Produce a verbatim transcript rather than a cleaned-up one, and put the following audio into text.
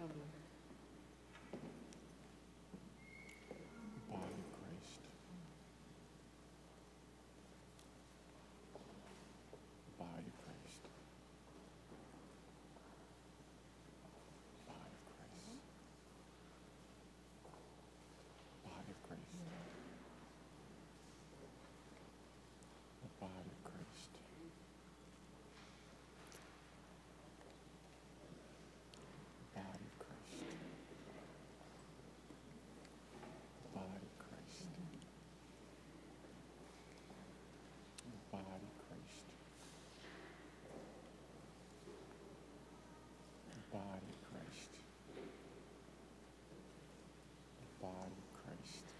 Body of Christ. Body of Christ. Body of Christ. Body of Christ. The body of Christ. Body of Christ. Body of Christ. Body of Christ. Body of Christ. Body of Christ.